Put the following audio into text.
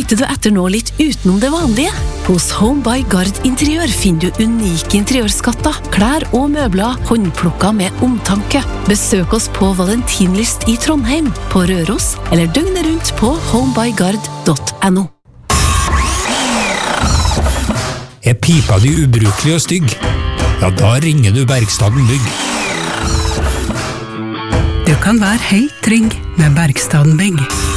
Leiter du etter noe litt utenom det vanlige? Hos Home by Gard Interiør finner du unike interiørskatter, klær og møbler håndplukket med omtanke. Besøk oss på Valentinlyst i Trondheim, på Røros, eller døgnet rundt på homebygard.no. Er pipa di ubrukelig og stygg? Ja, da ringer du Bergstaden Bygg. Du kan være helt trygg med Bergstaden Bygg.